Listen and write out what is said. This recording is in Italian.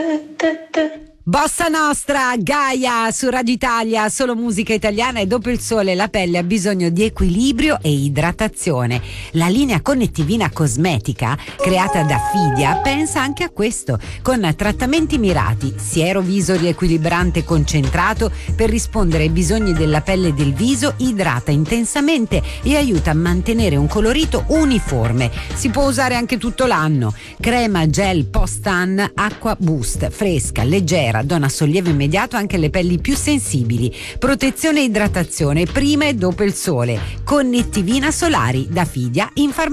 Bossa Nostra, Gaia su Radio Italia, solo musica italiana. E dopo il sole la pelle ha bisogno di equilibrio e idratazione. La linea Connettivina Cosmetica, creata da Fidia, pensa anche a questo, con trattamenti mirati, siero viso riequilibrante concentrato per rispondere ai bisogni della pelle e del viso, idrata intensamente e aiuta a mantenere un colorito uniforme. Si può usare anche tutto l'anno. Crema gel post-tan Acqua Boost, fresca, leggera, dona sollievo immediato anche alle pelli più sensibili. Protezione e idratazione prima e dopo il sole. Connettivina Solari da Fidia in farmacia.